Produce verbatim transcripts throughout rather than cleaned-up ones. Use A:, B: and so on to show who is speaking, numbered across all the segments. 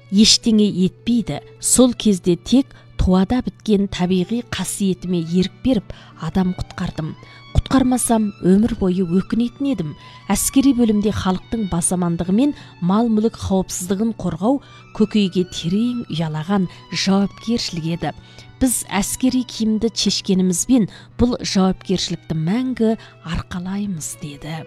A: ештеңе етпейді. Сол кезде тек туада біткен табиғи қасиетіме ерік беріп, адам құтқардым. Құтқармасам өмір бойы өкінетін едім. Әскери бөлімде халықтың бас амандығы мен мал-мүлік қауіпсіздігін қорғау көкейге терең ұялаған жауапкершілік еді. Біз әскери киімді шешкенімізбен бұл жауапкершілікті мәңгі арқалаймыз, деді.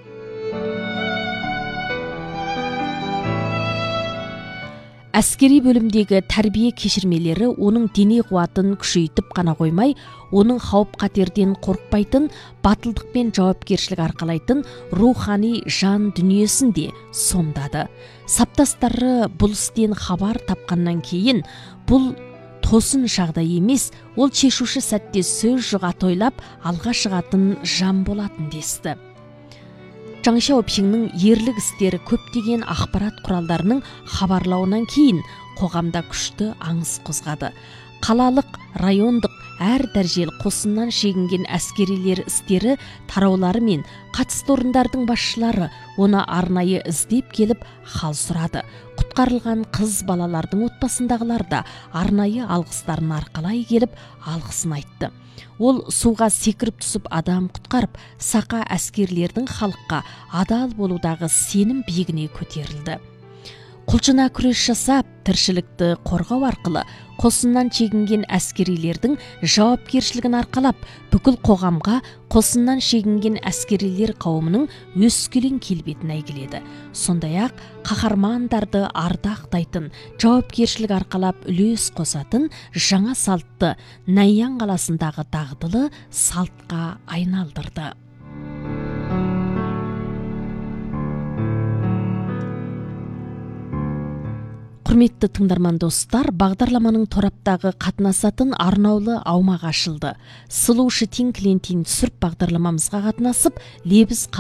A: Әскери бөлімдегі тәрбие кешірмелері оның дене қуатын күшейтіп қана қоймай, оның қауіп-қатерден қорықпайтын, батылдық пен жауапкершілік арқалайтын рухани жан дүниесін де сомдады. Саптастары бұл істен хабар тапқаннан кейін, бұл тосын жағдай емес, ол шешуші сәтте сөз жұға тойлап алға шығатын жан болатын десті. Жаң Шаопиңнің ерлік істері көптеген ақпарат құралдарының хабарлауынан кейін қоғамда күшті аңыс қозғады. Қалалық, райондық, әр дәрежелі қосыннан шегінген әскерилер істері тараулары мен қатысты орындардың басшылары оны арнайы іздеп келіп хал сұрады. Құтқарылған қыз балалардың отбасындағылар да арнайы алғыстарын арқалай келіп алғысын айтты. Ол суға секіріп түсіп адам құтқарып, сақа әскерлердің халыққа адал болудағы сенім биігіне көтерілді. Құлшына күрес жасап, тіршілікті қорғау арқылы қосыннан шегінген әскерилердің жауапкершілігін арқалап, бүкіл қоғамға қосыннан шегінген әскерилер қауымының өскелең келбетін әйгіледі. Сондай-ақ қаһармандарды ардақтайтын, жауапкершілік арқалап үлес қосатын жаңа салтты Наньян қаласындағы дағдылы салтқа айналдырды. Құрметті тыңдарман достар, бағдарламаның тораптағы қатынасатын арнаулы аумақ ашылды. Сұлу Шытин Клентин түсіріп бағдарламамызға қатынасып, лебіз